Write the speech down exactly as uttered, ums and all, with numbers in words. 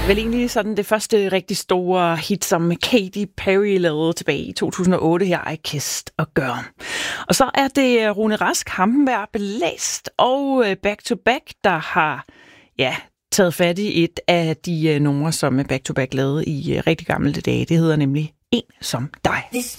Vel egentlig sådan det første rigtig store hit, som Katy Perry lavede tilbage i to tusind og otte her, I Kissed a Girl. Og så er det Rune Rask, Hampenberg, Belæst og Back to Back, der har ja, taget fat i et af de numre, som Back to Back lavede i rigtig gamle dage. Det hedder nemlig En som dig.